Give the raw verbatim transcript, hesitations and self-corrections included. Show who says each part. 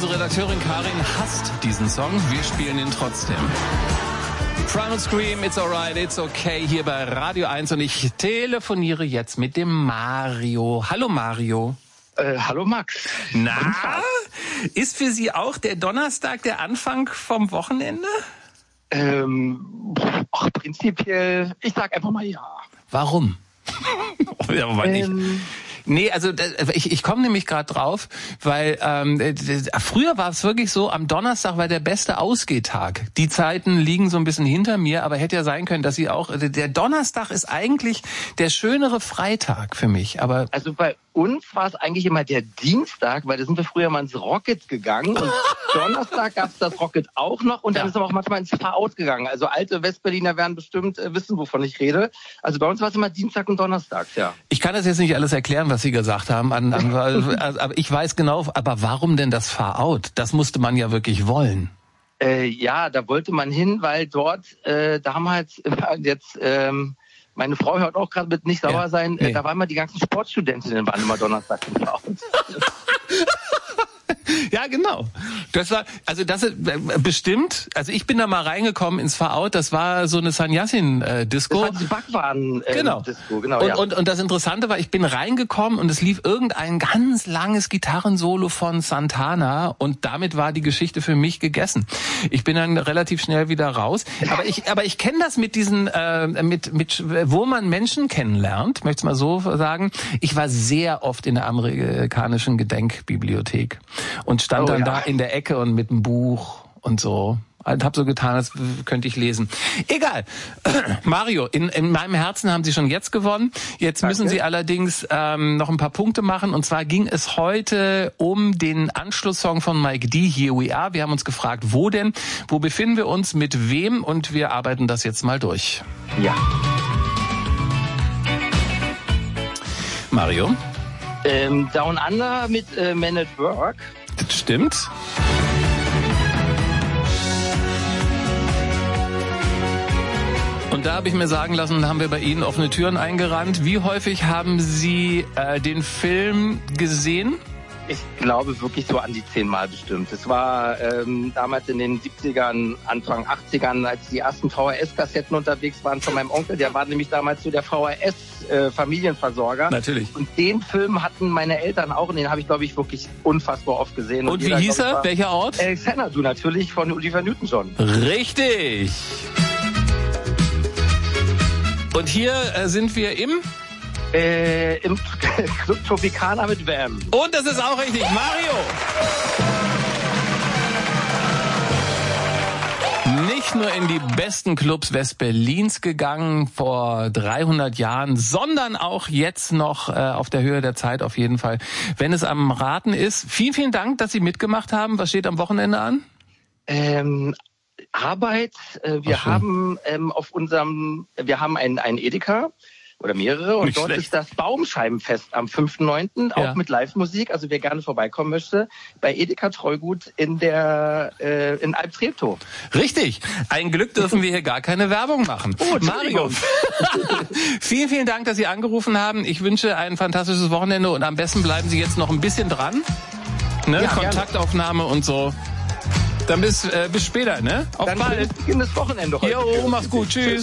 Speaker 1: Unsere Redakteurin Karin hasst diesen Song. Wir spielen ihn trotzdem. Primal Scream, It's Alright, It's Okay, hier bei Radio eins. Und ich telefoniere jetzt mit dem Mario. Hallo Mario.
Speaker 2: Äh, hallo Max.
Speaker 1: Na, ist für Sie auch der Donnerstag der Anfang vom Wochenende?
Speaker 2: Ähm, ach, prinzipiell, ich sag einfach mal ja.
Speaker 1: Warum? ja, aber nicht.
Speaker 2: Ähm,
Speaker 1: Nee, also ich, ich komme nämlich gerade drauf, weil ähm, früher war es wirklich so, am Donnerstag war der beste Ausgehtag. Die Zeiten liegen so ein bisschen hinter mir, aber hätte ja sein können, dass sie auch... Der Donnerstag ist eigentlich der schönere Freitag für mich, aber...
Speaker 2: Also bei uns war es eigentlich immer der Dienstag, weil da sind wir früher mal ins Rocket gegangen und Donnerstag gab es das Rocket auch noch und dann ja. ist aber auch manchmal ins Far-Out gegangen. Also alte Westberliner werden bestimmt äh, wissen, wovon ich rede. Also bei uns war es immer Dienstag und Donnerstags, ja.
Speaker 1: Ich kann das jetzt nicht alles erklären, was Sie gesagt haben, an, an, aber ich weiß genau, aber warum denn das Far-Out? Das musste man ja wirklich wollen.
Speaker 2: Äh, ja, da wollte man hin, weil dort, äh, da haben halt jetzt... Ähm, meine Frau hört auch gerade mit nicht sauer ja, sein. Nee. Da waren immer die ganzen Sportstudentinnen, waren immer Donnerstag im Haus.
Speaker 1: Ja, genau. Das war, also das ist bestimmt, also ich bin da mal reingekommen ins Far-Out, das war so eine Sanyasin-Disco.
Speaker 2: Das war die Backwaren-Disco,
Speaker 1: genau.
Speaker 2: genau.
Speaker 1: Und,
Speaker 2: ja.
Speaker 1: und, und das Interessante war, ich bin reingekommen und es lief irgendein ganz langes Gitarrensolo von Santana und damit war die Geschichte für mich gegessen. Ich bin dann relativ schnell wieder raus. Aber ich, aber ich kenne das mit diesen, äh, mit, mit, wo man Menschen kennenlernt, möchte ich mal so sagen. Ich war sehr oft in der amerikanischen Gedenkbibliothek. Und stand dann oh, ja. da in der Ecke und mit einem Buch und so. Und hab so getan, als könnte ich lesen. Egal. Mario, in, in meinem Herzen haben Sie schon jetzt gewonnen. Jetzt Danke. müssen Sie allerdings ähm, noch ein paar Punkte machen. Und zwar ging es heute um den Anschlusssong von Mike D, Here We Are. Wir haben uns gefragt, wo denn? Wo befinden wir uns? Mit wem? Und wir arbeiten das jetzt mal durch.
Speaker 2: Ja.
Speaker 1: Mario?
Speaker 2: Ähm, Down Under mit äh, Man at Work.
Speaker 1: Das stimmt. Und da habe ich mir sagen lassen, haben wir bei Ihnen offene Türen eingerannt. Wie häufig haben Sie äh, den Film gesehen?
Speaker 2: Ich glaube wirklich so an die zehnmal bestimmt. Es war ähm, damals in den siebzigern, Anfang achtzigern, als die ersten V H S-Kassetten unterwegs waren von meinem Onkel. Der war nämlich damals so der V H S-Familienversorger.
Speaker 1: Natürlich.
Speaker 2: Und den Film hatten meine Eltern auch und den habe ich, glaube ich, wirklich unfassbar oft gesehen.
Speaker 1: Und, und jeder, wie hieß er? Welcher Ort?
Speaker 2: Äh, Xanadu natürlich von Olivia Newton-John.
Speaker 1: Richtig. Und hier äh, sind wir im...
Speaker 2: Äh, im Club Tropicana mit Wham.
Speaker 1: Und das ist auch richtig. Mario! Nicht nur in die besten Clubs Westberlins gegangen vor dreihundert Jahren, sondern auch jetzt noch äh, auf der Höhe der Zeit auf jeden Fall, wenn es am Raten ist. Vielen, vielen Dank, dass Sie mitgemacht haben. Was steht am Wochenende an?
Speaker 2: Ähm... Arbeit. Äh, wir Ach, haben ähm, auf unserem, wir haben einen, einen Edeka oder mehrere und Nicht dort schlecht. ist das Baumscheibenfest am fünften neunten auch ja. mit Live-Musik. Also wer gerne vorbeikommen möchte, bei Edeka Treugut in der äh, in Alptreptow.
Speaker 1: Richtig. Ein Glück dürfen wir hier gar keine Werbung machen.
Speaker 2: Oh,
Speaker 1: Mario, vielen, vielen Dank, dass Sie angerufen haben. Ich wünsche ein fantastisches Wochenende und am besten bleiben Sie jetzt noch ein bisschen dran. Ne? Ja, Kontaktaufnahme gerne. Und so. Dann bis, äh, bis später, ne?
Speaker 2: Auf Dann bald. Beginnt das Wochenende heute.
Speaker 1: Jo, mach's gut. Tschüss.